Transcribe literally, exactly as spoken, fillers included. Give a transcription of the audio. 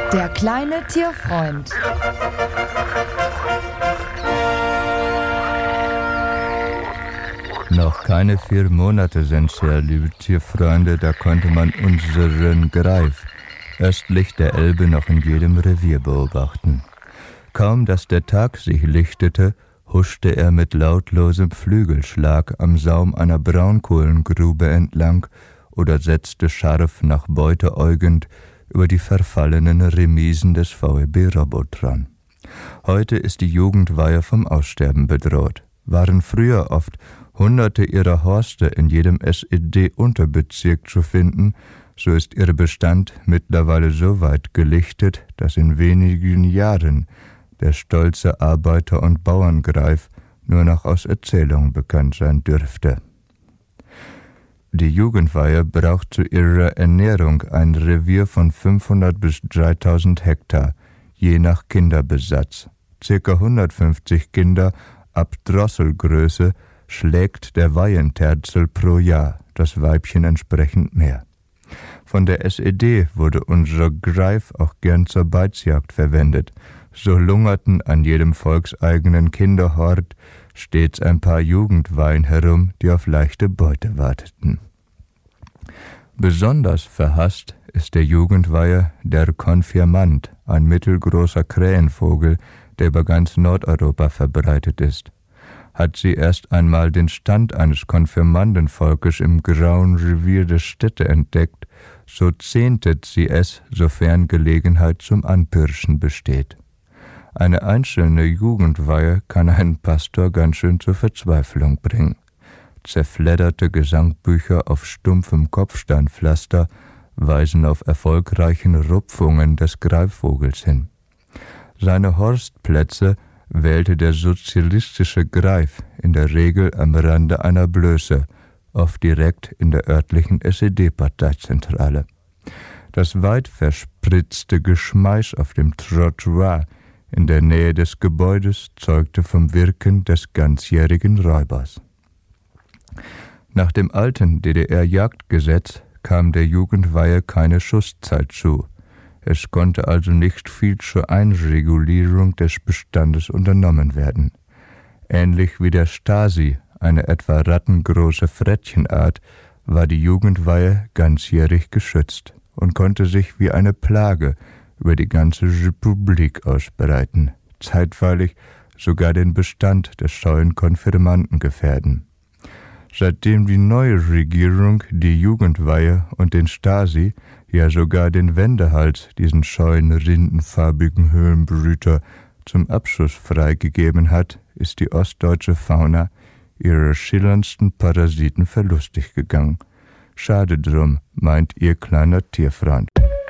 Der kleine Tierfreund. Noch keine vier Monate sind's her, liebe Tierfreunde, da konnte man unseren Greif östlich der Elbe noch in jedem Revier beobachten. Kaum, dass der Tag sich lichtete, huschte er mit lautlosem Flügelschlag am Saum einer Braunkohlengrube entlang oder setzte scharf nach Beute äugend über die verfallenen Remisen des V E B Robotron. Heute ist die Jugendweihe vom Aussterben bedroht. Waren früher oft Hunderte ihrer Horste in jedem S E D-Unterbezirk zu finden, so ist ihr Bestand mittlerweile so weit gelichtet, dass in wenigen Jahren der stolze Arbeiter- und Bauerngreif nur noch aus Erzählungen bekannt sein dürfte. Die Jugendweihe braucht zu ihrer Ernährung ein Revier von fünfhundert bis dreitausend Hektar, je nach Kinderbesatz. Circa hundertfünfzig Kinder ab Drosselgröße schlägt der Weihenterzel pro Jahr, das Weibchen entsprechend mehr. Von der S E D wurde unser Greif auch gern zur Beizjagd verwendet. So lungerten an jedem volkseigenen Kinderhort stets ein paar Jugendweihen herum, die auf leichte Beute warteten. Besonders verhasst ist der Jugendweihe der Konfirmand, ein mittelgroßer Krähenvogel, der über ganz Nordeuropa verbreitet ist. Hat sie erst einmal den Stand eines Konfirmandenvolkes im grauen Revier der Städte entdeckt, so zehntet sie es, sofern Gelegenheit zum Anpirschen besteht. Eine einzelne Jugendweihe kann einen Pastor ganz schön zur Verzweiflung bringen. Zerfledderte Gesangbücher auf stumpfem Kopfsteinpflaster weisen auf erfolgreichen Rupfungen des Greifvogels hin. Seine Horstplätze wählte der sozialistische Greif in der Regel am Rande einer Blöße, oft direkt in der örtlichen S E D-Parteizentrale. Das weit verspritzte Geschmeiß auf dem Trottoir in der Nähe des Gebäudes zeugte vom Wirken des ganzjährigen Räubers. Nach dem alten D D R-Jagdgesetz kam der Jugendweihe keine Schusszeit zu. Es konnte also nicht viel zur Einregulierung des Bestandes unternommen werden. Ähnlich wie der Stasi, eine etwa rattengroße Frettchenart, war die Jugendweihe ganzjährig geschützt und konnte sich wie eine Plage über die ganze Republik ausbreiten, zeitweilig sogar den Bestand des scheuen Konfirmanden gefährden. Seitdem die neue Regierung die Jugendweihe und den Stasi, ja sogar den Wendehals, diesen scheuen, rindenfarbigen Höhlenbrüter, zum Abschuss freigegeben hat, ist die ostdeutsche Fauna ihrer schillerndsten Parasiten verlustig gegangen. Schade drum, meint ihr kleiner Tierfreund.